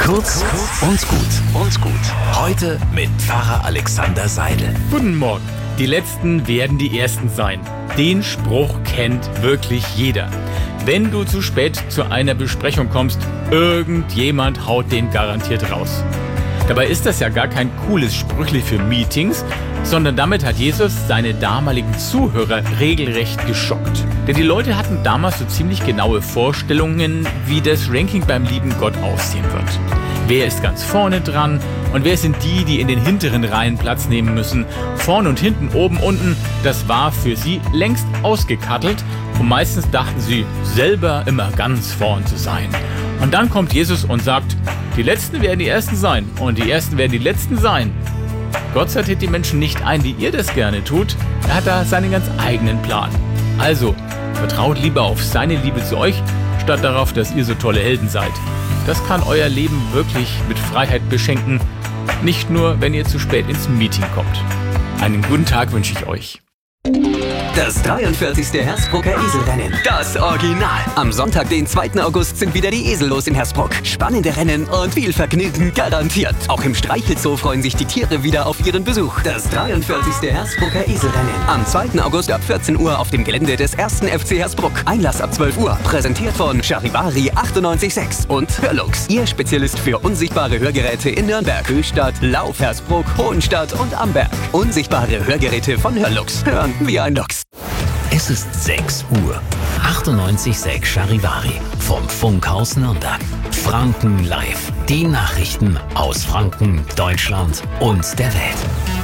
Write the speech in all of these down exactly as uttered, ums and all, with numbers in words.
Kurz und gut und gut. Heute mit Pfarrer Alexander Seidel. Guten Morgen. Die Letzten werden die Ersten sein. Den Spruch kennt wirklich jeder. Wenn du zu spät zu einer Besprechung kommst, irgendjemand haut den garantiert raus. Dabei ist das ja gar kein cooles Sprüchli für Meetings, sondern damit hat Jesus seine damaligen Zuhörer regelrecht geschockt. Denn die Leute hatten damals so ziemlich genaue Vorstellungen, wie das Ranking beim lieben Gott aussehen wird. Wer ist ganz vorne dran und wer sind die, die in den hinteren Reihen Platz nehmen müssen? Vorne und hinten, oben, unten, das war für sie längst ausgekattelt und meistens dachten sie, selber immer ganz vorn zu sein. Und dann kommt Jesus und sagt, die Letzten werden die Ersten sein und die Ersten werden die Letzten sein. Gott sortiert die Menschen nicht ein, wie ihr das gerne tut. Er hat da seinen ganz eigenen Plan. Also, vertraut lieber auf seine Liebe zu euch, statt darauf, dass ihr so tolle Helden seid. Das kann euer Leben wirklich mit Freiheit beschenken. Nicht nur, wenn ihr zu spät ins Meeting kommt. Einen guten Tag wünsche ich euch. Das dreiundvierzigste Hersbrucker Eselrennen. Das Original. Am Sonntag, den zweiten August, sind wieder die Esel los in Hersbruck. Spannende Rennen und viel Vergnügen garantiert. Auch im Streichelzoo freuen sich die Tiere wieder auf ihren Besuch. Das dreiundvierzigste Hersbrucker Eselrennen. Am zweiten August ab vierzehn Uhr auf dem Gelände des ersten F C Hersbruck. Einlass ab zwölf Uhr. Präsentiert von Charivari achtundneunzig Komma sechs und Hörlux. Ihr Spezialist für unsichtbare Hörgeräte in Nürnberg, Höchstadt, Lauf, Hersbruck, Hohenstadt und Amberg. Unsichtbare Hörgeräte von Hörlux. Hören wie ein Luchs. Es ist sechs Uhr. achtundneunzig Komma sechs Charivari vom Funkhaus Nürnberg. Franken live. Die Nachrichten aus Franken, Deutschland und der Welt.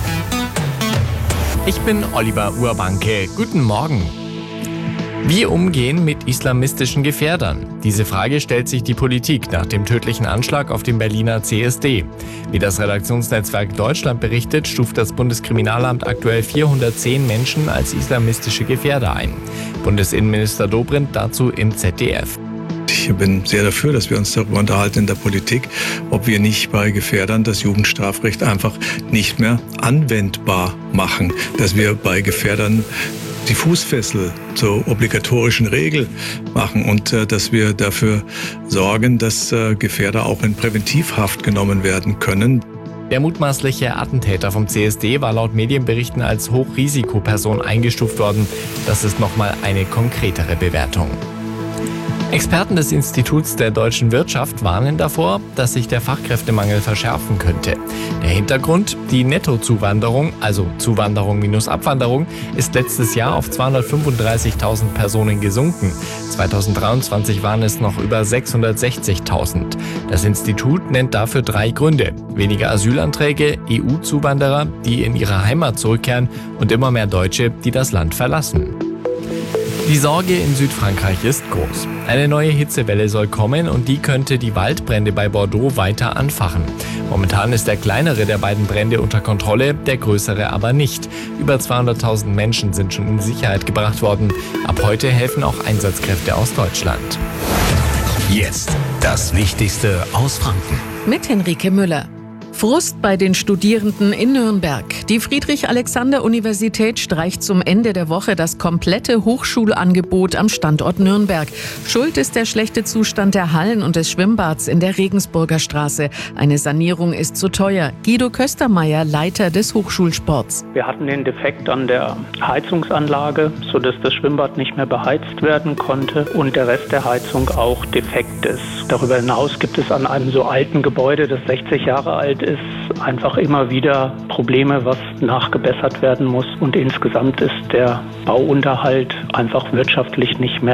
Ich bin Oliver Urbanke. Guten Morgen. Wie umgehen mit islamistischen Gefährdern? Diese Frage stellt sich die Politik nach dem tödlichen Anschlag auf dem Berliner C S D. Wie das Redaktionsnetzwerk Deutschland berichtet, stuft das Bundeskriminalamt aktuell vierhundertzehn Menschen als islamistische Gefährder ein. Bundesinnenminister Dobrindt dazu im Z D F. Ich bin sehr dafür, dass wir uns darüber unterhalten in der Politik, ob wir nicht bei Gefährdern das Jugendstrafrecht einfach nicht mehr anwendbar machen, dass wir bei Gefährdern die Fußfessel zur obligatorischen Regel machen und äh, dass wir dafür sorgen, dass äh, Gefährder auch in Präventivhaft genommen werden können. Der mutmaßliche Attentäter vom C S D war laut Medienberichten als Hochrisikoperson eingestuft worden. Das ist nochmal eine konkretere Bewertung. Experten des Instituts der deutschen Wirtschaft warnen davor, dass sich der Fachkräftemangel verschärfen könnte. Der Hintergrund: die Nettozuwanderung, also Zuwanderung minus Abwanderung, ist letztes Jahr auf zweihundertfünfunddreißigtausend Personen gesunken. zweitausenddreiundzwanzig waren es noch über sechshundertsechzigtausend. Das Institut nennt dafür drei Gründe: weniger Asylanträge, E U-Zuwanderer, die in ihre Heimat zurückkehren und immer mehr Deutsche, die das Land verlassen. Die Sorge in Südfrankreich ist groß. Eine neue Hitzewelle soll kommen und die könnte die Waldbrände bei Bordeaux weiter anfachen. Momentan ist der kleinere der beiden Brände unter Kontrolle, der größere aber nicht. Über zweihunderttausend Menschen sind schon in Sicherheit gebracht worden. Ab heute helfen auch Einsatzkräfte aus Deutschland. Jetzt das Wichtigste aus Franken. Mit Henrike Müller. Frust bei den Studierenden in Nürnberg. Die Friedrich-Alexander-Universität streicht zum Ende der Woche das komplette Hochschulangebot am Standort Nürnberg. Schuld ist der schlechte Zustand der Hallen und des Schwimmbads in der Regensburger Straße. Eine Sanierung ist zu teuer. Guido Köstermeier, Leiter des Hochschulsports. Wir hatten den Defekt an der Heizungsanlage, sodass das Schwimmbad nicht mehr beheizt werden konnte und der Rest der Heizung auch defekt ist. Darüber hinaus gibt es an einem so alten Gebäude, das sechzig Jahre alt ist, einfach immer wieder Probleme, was nachgebessert werden muss. Und insgesamt ist der Bauunterhalt einfach wirtschaftlich nicht mehr